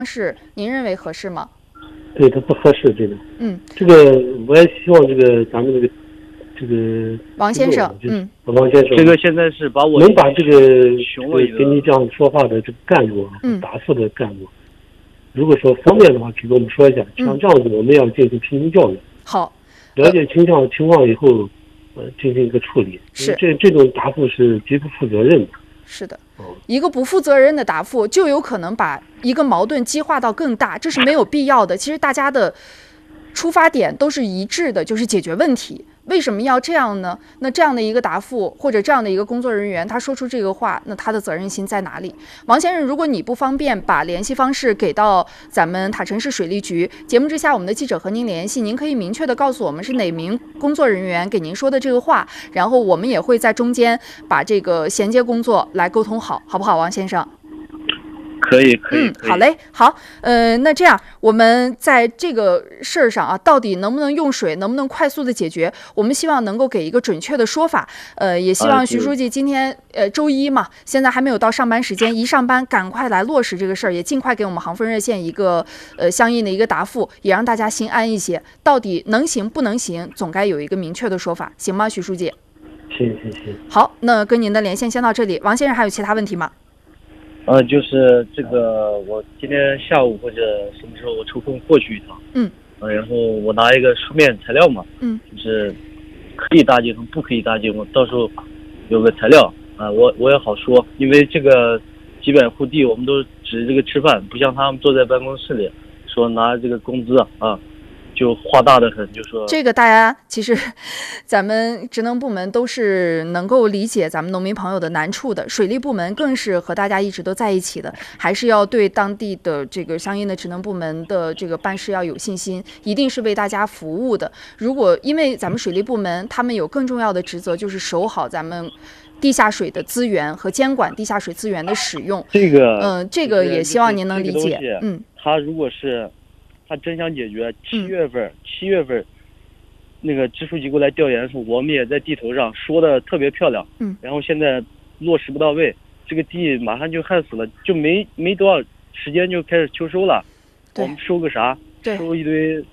式，您认为合适吗？ 对，它不合适，这个。这个我也希望咱们这个王先生， 王先生， 这个现在是把我能把这个跟你这样说话的这个干部答复的干部，如果说方便的话，可以跟我们说一下。像这样子，我们要进行评估教育。 好， 了解情况以后，进行一个处理。 是这种答复是极不负责任的。 是的，一个不负责任的答复，就有可能把一个矛盾激化到更大，这是没有必要的。其实大家的出发点都是一致的，就是解决问题。为什么要这样呢？那这样的一个答复或者这样的一个工作人员，他说出这个话，那他的责任心在哪里？王先生，如果你不方便把联系方式给到咱们塔城市水利局，节目之下我们的记者和您联系，您可以明确的告诉我们是哪名工作人员给您说的这个话，然后我们也会在中间把这个衔接工作来沟通好，好不好，王先生？ 可以， 好嘞，好，那这样我们在这个事儿上啊，到底能不能用水，能不能快速的解决，我们希望能够给一个准确的说法。也希望徐书记今天周一嘛，现在还没有到上班时间，一上班赶快来落实这个事儿，也尽快给我们航风热线一个相应的一个答复，也让大家心安一些。到底能行不能行，总该有一个明确的说法，行吗，徐书记？ 行。 好，那跟您的连线先到这里，王先生还有其他问题吗？ 就是这个，我今天下午或者什么时候我抽空过去一趟，然后我拿一个书面材料嘛，就是可以搭建和不可以搭建，我到时候有个材料我也好说，因为这个几百户地我们都指这个吃饭，不像他们坐在办公室里说拿这个工资就画大的很，就说这个大家其实咱们职能部门都是能够理解咱们农民朋友的难处的，水利部门更是和大家一直都在一起的，还是要对当地的这个相应的职能部门的这个办事要有信心，一定是为大家服务的。如果因为咱们水利部门他们有更重要的职责，就是守好咱们地下水的资源和监管地下水资源的使用，这个也希望您能理解。 他如果是他真想解决，7月份那个支书机构来调研的时候，我们也在地头上说的特别漂亮，然后现在落实不到位，这个地马上就旱死了，就没多少时间就开始秋收了，我们收个啥？收一堆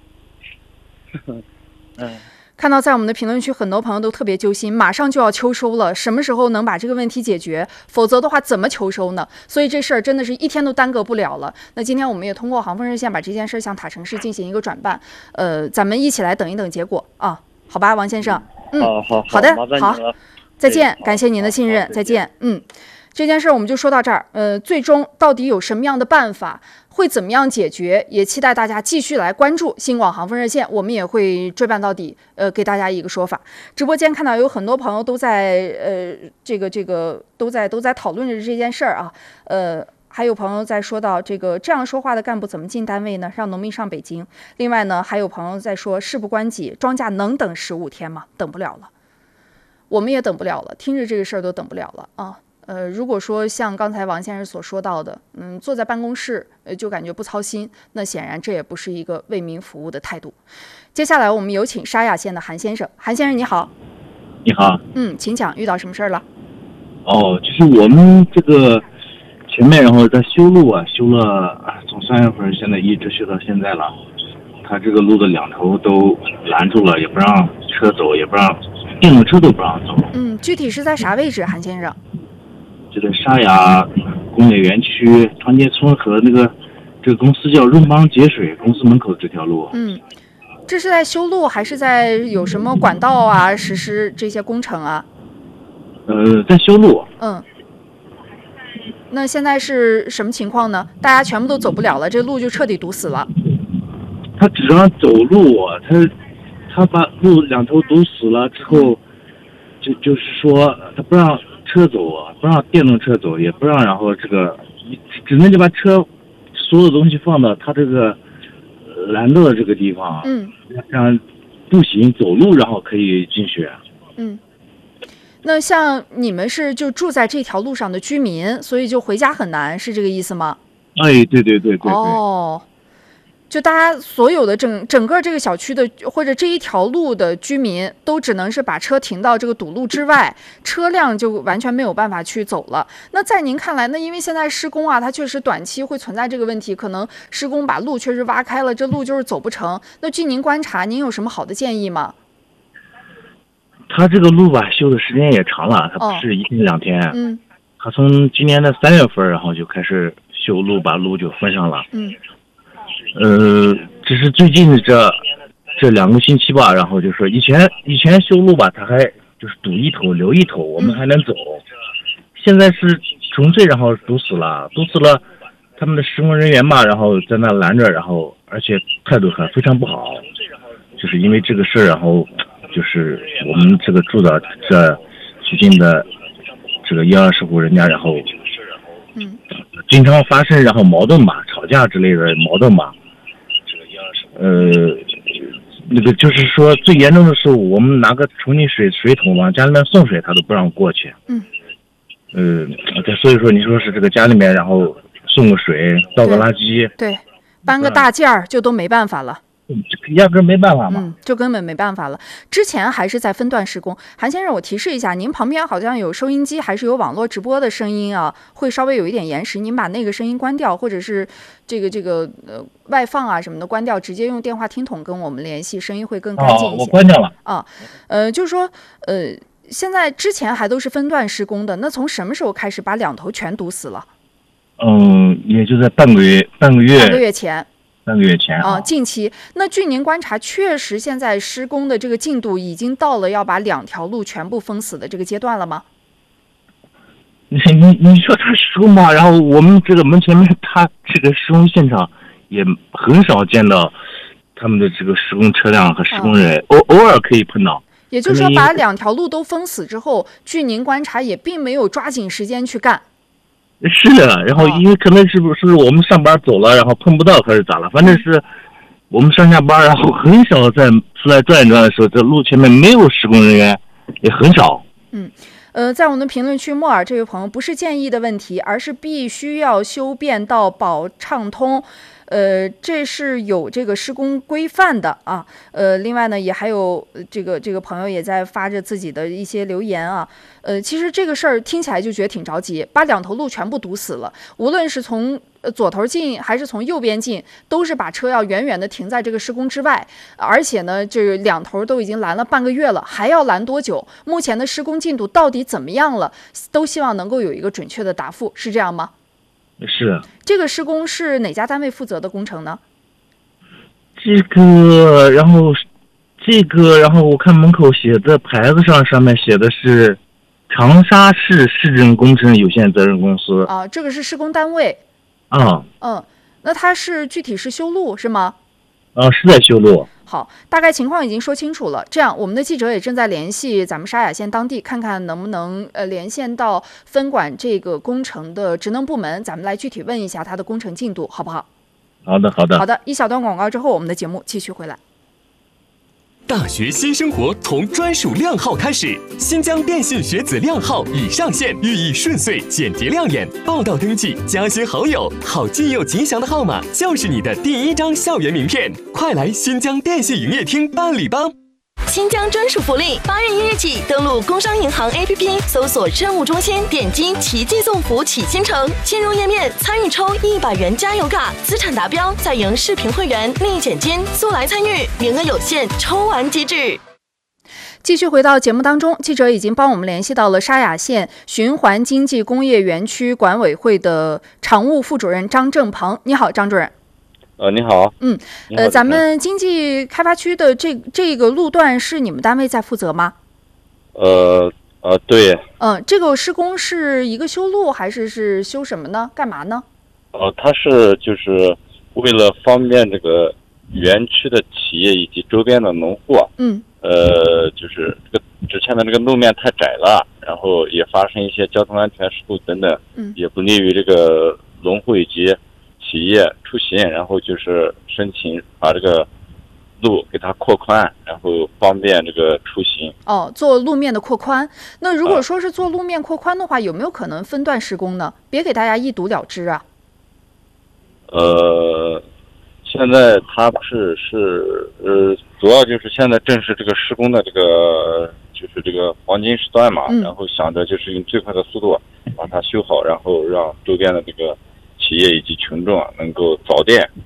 看到在我们的评论区很多朋友都特别揪心，马上就要秋收了，什么时候能把这个问题解决？否则的话怎么秋收呢？所以这事儿真的是一天都耽搁不了了。那今天我们也通过航风热线把这件事向塔城市进行一个转办，咱们一起来等一等结果啊，好吧，王先生。好的，好，再见，感谢您的信任，再见。这件事我们就说到这儿。最终到底有什么样的办法，会怎么样解决？也期待大家继续来关注新广航风热线，我们也会追办到底。给大家一个说法。直播间看到有很多朋友都在都在讨论着这件事儿啊。还有朋友在说到这样说话的干部怎么进单位呢？让农民上北京。另外呢，还有朋友在说事不关己，庄稼能等15天吗？等不了了，我们也等不了了，听着这个事儿都等不了了啊。如果说像刚才王先生所说到的，坐在办公室就感觉不操心，那显然这也不是一个为民服务的态度。接下来我们有请沙雅县的韩先生。韩先生你好。 你好。 请讲，遇到什么事儿了？ 就是我们这个前面然后在修路修了从3月份现在一直修到现在了，他这个路的两头都拦住了，也不让车走，也不让电动车都不让走。 具体是在啥位置，韩先生？ 这个沙雅工业园区团结村和这个公司叫润邦节水公司门口这条路。 这是在修路还是在有什么管道啊实施这些工程啊？ 在修路。 那现在是什么情况呢？大家全部都走不了了，这路就彻底堵死了。 他只让走路，他把路两头堵死了之后，就是说他不让车走，不让电动车走，也不让，然后这个只能就把车所有东西放到他这个拦道的这个地方，让步行走路然后可以进去。 那像你们是就住在这条路上的居民，所以就回家很难，是这个意思吗？ 对。 就大家所有的整个这个小区的或者这一条路的居民都只能是把车停到这个堵路之外，车辆就完全没有办法去走了。那在您看来，那因为现在施工啊，它确实短期会存在这个问题，可能施工把路确实挖开了，这路就是走不成。那据您观察，您有什么好的建议吗？ 他这个路吧，修的时间也长了，他不是1天2天，他从今年的3月份，然后就开始修路，把路就封上了，只是最近的这2个星期吧，然后就说以前修路吧，他还就是堵一头留一头，我们还能走，现在是纯粹然后堵死了，他们的施工人员嘛，然后在那拦着，然后而且态度还非常不好，就是因为这个事，然后就是我们这个住的这附近的这个120户人家，然后经常发生然后矛盾吧，吵架之类的矛盾吧。那个就是说最严重的是我们拿个纯净水桶往家里面送水，他都不让过去。所以说你说是这个家里面然后送个水倒个垃圾， 对，搬个大件儿就都没办法了。 压根没办法嘛， 就根本没办法了。之前还是在分段施工。韩先生，我提示一下，您旁边好像有收音机，还是有网络直播的声音啊，会稍微有一点延时。您把那个声音关掉，或者是这个外放啊什么的关掉，直接用电话听筒跟我们联系，声音会更干净一些。 我关掉了啊。就是说现在之前还都是分段施工的，那从什么时候开始把2头全堵死了？ 也就在半个月前。3个月前近期。那据您观察，确实现在施工的这个进度已经到了要把2条路全部封死的这个阶段了吗？ 你说他施工吧，然后我们这个门前面，他这个施工现场也很少见到他们的这个施工车辆和施工人，偶尔可以碰到。 也就是说，把2条路都封死之后，据您观察，也并没有抓紧时间去干。 是的，然后因为可能是不是我们上班走了，然后碰不到还是咋了？反正是我们上下班，然后很少在出来转一转的时候，这路前面没有施工人员，也很少。 在我们的评论区，莫尔这位朋友不是建议的问题，而是必须要修变道保畅通。这是有这个施工规范的啊。另外呢，也还有这个朋友也在发着自己的一些留言啊。其实这个事儿听起来就觉得挺着急，把2头路全部堵死了，无论是从左头进还是从右边进，都是把车要远远的停在这个施工之外，而且呢，这2头都已经拦了半个月了，还要拦多久？目前的施工进度到底怎么样了？都希望能够有一个准确的答复，是这样吗？ 是。 这个施工是哪家单位负责的工程呢？ 然后我看门口写的牌子上面写的是长沙市市政工程有限责任公司。 这个是施工单位。那它是具体是修路是吗？ 是在修路。 好，大概情况已经说清楚了。这样，我们的记者也正在联系咱们沙雅县当地，看看能不能连线到分管这个工程的职能部门，咱们来具体问一下它的工程进度，好不好？ 好的。 一小段广告之后，我们的节目继续回来。 大学新生活从专属靓号开始，新疆电信学子靓号已上线，寓意顺遂、简洁亮眼。报到登记，加些好友，好记又吉祥的号码就是你的第1张校园名片。快来新疆电信营业厅办理吧！ 新疆专属福利，8月1日起，登录工商银行 APP， 搜索政务中心，点击奇迹送福启新城，进入页面参与抽100元加油卡，资产达标再赢视频会员立减金，速来参与，名额有限，抽完即止。 继续回到节目当中，记者已经帮我们联系到了沙雅县循环经济工业园区管委会的常务副主任张正鹏。你好，张主任。 你好。 咱们经济开发区的这个路段是你们单位在负责吗？ 对。 这个施工是一个修路还是修什么呢？干嘛呢？ 它是就是为了方便这个园区的企业以及周边的农户。就是这个之前的这个路面太窄了，然后也发生一些交通安全事故等等，也不利于这个农户以及企业出行，然后就是申请把这个路给它扩宽，然后方便这个出行。 做路面的扩宽。那如果说是做路面扩宽的话，有没有可能分段施工呢？别给大家一堵了之啊。 现在它不是主要就是现在正是这个施工的这个就是这个黄金时段嘛，然后想着就是用最快的速度把它修好，然后让周边的这个企业以及群众能够早点